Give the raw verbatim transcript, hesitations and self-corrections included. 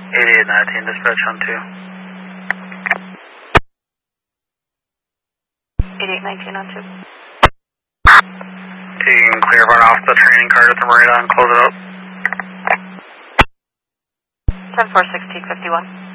eighty-eight nineteen, dispatch on two. eighty-eight nineteen on two. Okay, you can clear run off the training card at the marina and close it up. ten four sixteen fifty-one.